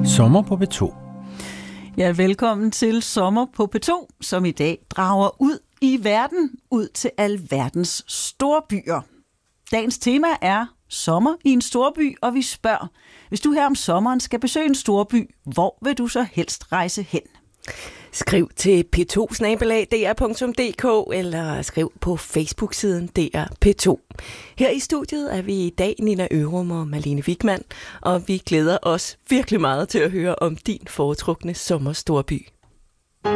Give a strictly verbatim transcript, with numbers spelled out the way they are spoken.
Sommer på P to. Ja, velkommen til Sommer på P to, som i dag drager ud i verden, ud til alverdens storbyer. Dagens tema er sommer i en storby, og vi spørger, hvis du her om sommeren skal besøge en storby, hvor vil du så helst rejse hen? Skriv til p to snabel-a d r punktum d k eller skriv på Facebook-siden D R P to. Her i studiet er vi i dag Nina Ørum og Malene Wigman, og vi glæder os virkelig meget til at høre om din foretrukne sommerstorby.